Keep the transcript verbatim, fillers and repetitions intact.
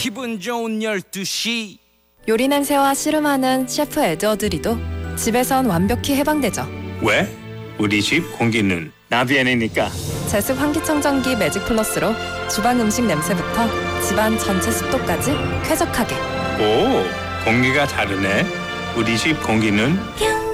기분 좋은 열두 시. 요리 냄새와 씨름하는 셰프 에드워드리도 집에선 완벽히 해방되죠. 왜? 우리 집 공기는 나비엔이니까. 제습 환기청정기 매직 플러스로 주방 음식 냄새부터 집안 전체 습도까지 쾌적하게. 오, 공기가 다르네. 우리 집 공기는